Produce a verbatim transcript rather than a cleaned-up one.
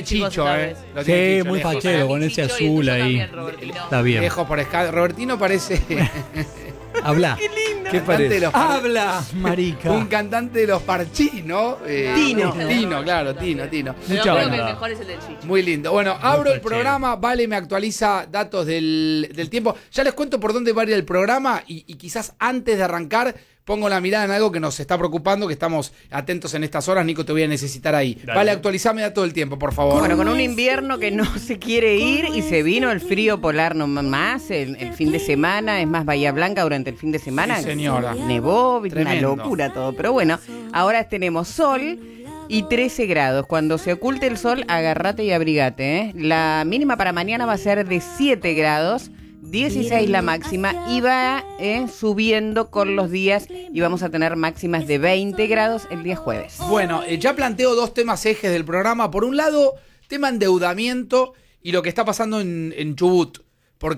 chicos, Chicho, esta ¿eh? vez. Lo tiene Sí, Chicho, muy lejos. fachero con ese Chicho, y el azul tuyo ahí. también, Robertino. Está bien. Lejos por escala. Robertino parece Habla. ¿Qué parece? Los par- Habla, marica. un cantante de los Parchís, ¿no? Eh, Tino. Tino, claro, Tino, Tino. Pero Mucha creo banda. que el mejor es el del Chicho. Muy lindo. Bueno, abro el fachero. programa, Vale me actualiza datos del, del tiempo. Ya les cuento por dónde va a ir el programa y, y quizás antes de arrancar pongo la mirada en algo que nos está preocupando, que estamos atentos en estas horas. Nico, te voy a necesitar ahí. Dale. Vale, actualizame datos del tiempo, por favor. Bueno, con un invierno que no se quiere ir y se vino el frío polar nomás el, el fin de semana, es más Bahía Blanca durante el fin de semana. Sí, señora. Nevó, una Tremendo. locura todo. Pero bueno, ahora tenemos sol y trece grados. Cuando se oculte el sol, agarrate y abrigate, ¿eh? La mínima para mañana va a ser de siete grados. dieciséis la máxima y va eh, subiendo con los días y vamos a tener máximas de veinte grados el día jueves. Bueno, eh, ya planteo dos temas ejes del programa. Por un lado, tema endeudamiento y lo que está pasando en, en Chubut.